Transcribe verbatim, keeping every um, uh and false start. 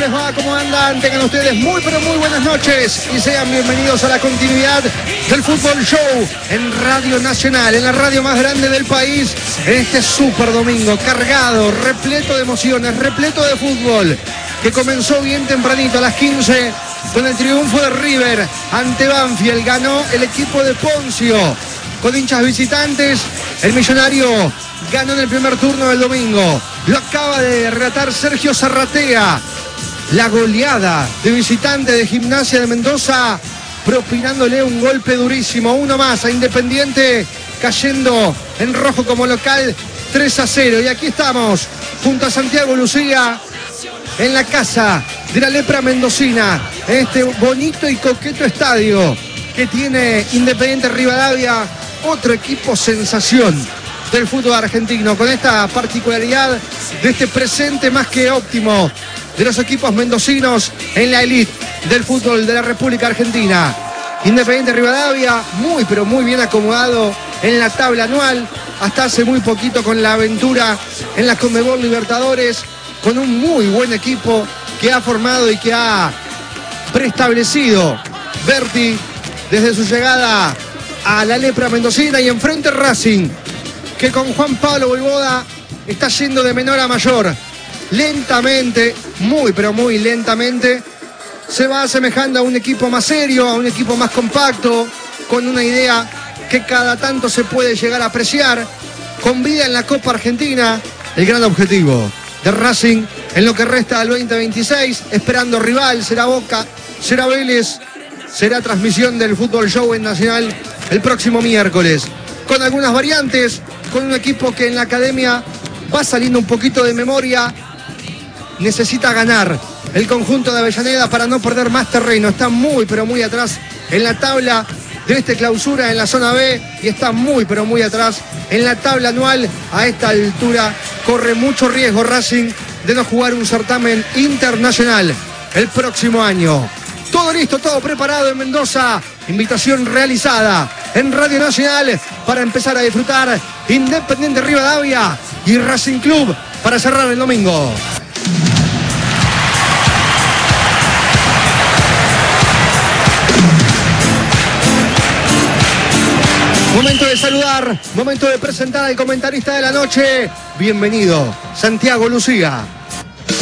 les va? ¿Cómo andan? Tengan ustedes muy pero muy buenas noches y sean bienvenidos a la continuidad del Fútbol Show en Radio Nacional, en la radio más grande del país, en este súper domingo cargado, repleto de emociones, repleto de fútbol, que comenzó bien tempranito a las quince con el triunfo de River ante Banfield. Ganó el equipo de Poncio con hinchas visitantes. El Millonario ganó en el primer turno del domingo. Lo acaba de relatar Sergio Zarratea. La goleada de visitante de Gimnasia de Mendoza, propinándole un golpe durísimo. Uno más a Independiente, cayendo en rojo como local, tres a cero. Y aquí estamos, junto a Santiago Lucía, en la casa de la lepra mendocina, en este bonito y coqueto estadio que tiene Independiente Rivadavia, otro equipo sensación del fútbol argentino, con esta particularidad de este presente más que óptimo de los equipos mendocinos en la elite del fútbol de la República Argentina. Independiente Rivadavia, muy pero muy bien acomodado en la tabla anual, hasta hace muy poquito con la aventura en la Conmebol Libertadores, con un muy buen equipo que ha formado y que ha preestablecido Berti desde su llegada a la lepra mendocina. Y enfrente Racing, que con Juan Pablo Voivoda está yendo de menor a mayor. Lentamente, muy pero muy lentamente, se va asemejando a un equipo más serio, a un equipo más compacto, con una idea que cada tanto se puede llegar a apreciar, con vida en la Copa Argentina. El gran objetivo de Racing en lo que resta del veinte veintiséis, esperando rival, será Boca, será Vélez, será transmisión del Fútbol Show en Nacional el próximo miércoles, con algunas variantes, con un equipo que en la academia va saliendo un poquito de memoria. Necesita ganar el conjunto de Avellaneda para no perder más terreno. Está muy pero muy atrás en la tabla de este clausura en la zona B y está muy pero muy atrás en la tabla anual. A esta altura corre mucho riesgo Racing de no jugar un certamen internacional el próximo año. Todo listo, todo preparado en Mendoza. Invitación realizada en Radio Nacional para empezar a disfrutar Independiente Rivadavia y Racing Club para cerrar el domingo. Momento de saludar, momento de presentar al comentarista de la noche. Bienvenido, Santiago Lucía.